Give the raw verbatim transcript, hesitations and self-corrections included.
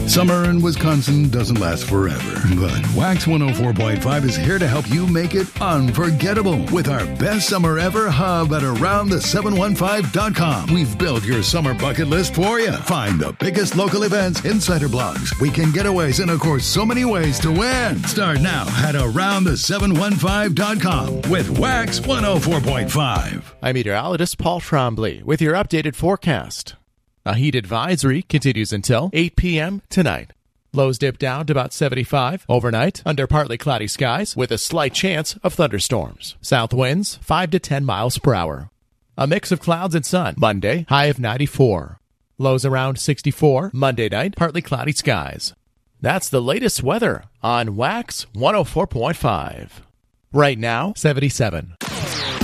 Summer in Wisconsin doesn't last forever, but Wax one oh four point five is here to help you make it unforgettable with our best summer ever hub at around the seven one five dot com. We've built your summer bucket list for you. Find the biggest local events, insider blogs, weekend getaways, and of course, so many ways to win. Start now at around the seven one five dot com with Wax one oh four point five. I'm meteorologist Paul Trombley with your updated forecast. A heat advisory continues until eight p.m. tonight. Lows dip down to about seventy-five overnight under partly cloudy skies with a slight chance of thunderstorms. South winds five to ten miles per hour. A mix of clouds and sun. Monday, high of ninety-four. Lows around sixty-four. Monday night, partly cloudy skies. That's the latest weather on Wax one oh four point five. Right now, seventy-seven.